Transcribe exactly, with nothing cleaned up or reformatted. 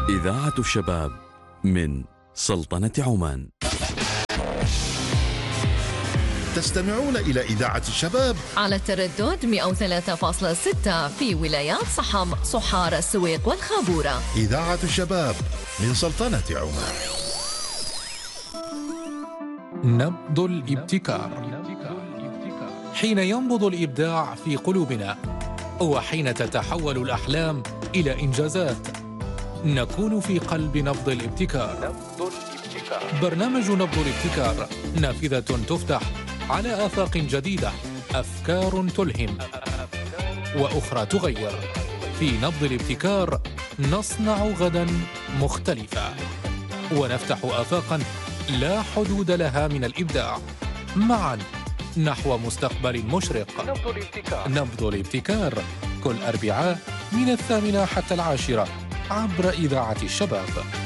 إذاعة الشباب من سلطنة عمان. تستمعون إلى إذاعة الشباب على التردد مئة وثلاثة فاصلة ستة في ولايات صحم، صحار، السويق والخابورة. إذاعة الشباب من سلطنة عمان. نبض الابتكار. حين ينبض الإبداع في قلوبنا وحين تتحول الأحلام إلى إنجازات نكون في قلب نبض الابتكار. برنامج نبض الابتكار نافذة تفتح على آفاق جديدة، أفكار تلهم وأخرى تغير. في نبض الابتكار نصنع غدا مختلفا ونفتح آفاقا لا حدود لها من الإبداع، معا نحو مستقبل مشرق. نبض الابتكار. نبض الابتكار كل أربعاء من الثامنة حتى العاشرة عبر إذاعة الشباب.